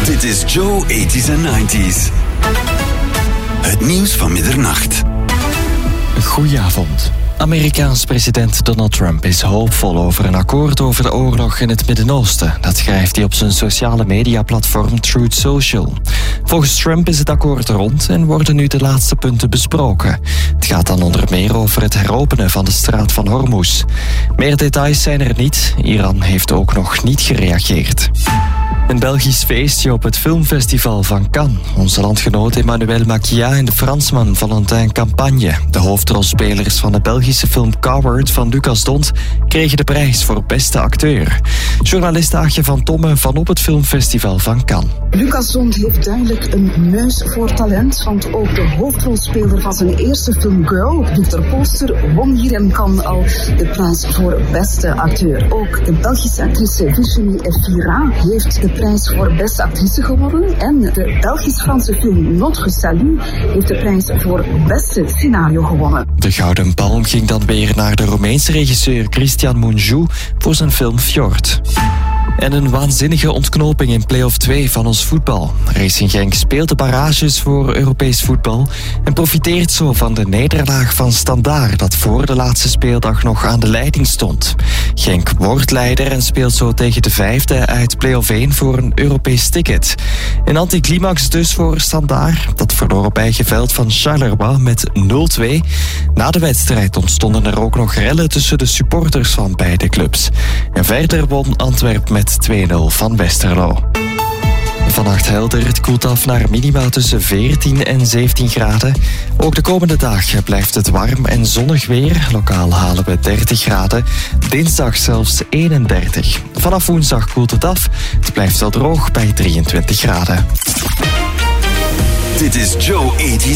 Dit is Joe 80s en 90s. Het nieuws van middernacht. Goedenavond. Amerikaans president Donald Trump is hoopvol over een akkoord over de oorlog in het Midden-Oosten. Dat schrijft hij op zijn sociale mediaplatform Truth Social. Volgens Trump is het akkoord rond en worden nu de laatste punten besproken. Het gaat dan onder meer over het heropenen van de straat van Hormuz. Meer details zijn er niet. Iran heeft ook nog niet gereageerd. Een Belgisch feestje op het filmfestival van Cannes. Onze landgenoot Emmanuel Maquia en de Fransman Valentin Campagne, de hoofdrolspelers van de Belgische film Coward van Lucas Dont, kregen de prijs voor beste acteur. Journalist Aagje van Tomme van op het filmfestival van Cannes. Lucas Dont heeft duidelijk een neus voor talent, want ook de hoofdrolspeler van zijn eerste film Girl, Victor Polster, won hier in Cannes al de prijs voor beste acteur. Ook de Belgische actrice Virginie Efira heeft de prijs voor beste actrice gewonnen en de Belgisch-Franse film Notre Salut heeft de prijs voor beste scenario gewonnen. De Gouden Palm ging dan weer naar de Roemeense regisseur Cristian Mungiu voor zijn film Fjord. En een waanzinnige ontknoping in play-off 2 van ons voetbal. Racing Genk speelt de barrages voor Europees voetbal en profiteert zo van de nederlaag van Standaard dat voor de laatste speeldag nog aan de leiding stond. Genk wordt leider en speelt zo tegen de vijfde uit play-off 1 voor een Europees ticket. Een anticlimax dus voor Standaard. Dat verloor op eigen veld van Charleroi met 0-2. Na de wedstrijd ontstonden er ook nog rellen tussen de supporters van beide clubs. En verder won Antwerp met 2-0 van Westerlo. Vannacht helder, het koelt af naar minima tussen 14 en 17 graden. Ook de komende dagen blijft het warm en zonnig weer. Lokaal halen we 30 graden. Dinsdag zelfs 31. Vanaf woensdag koelt het af. Het blijft wel droog bij 23 graden. Dit is Joe 80s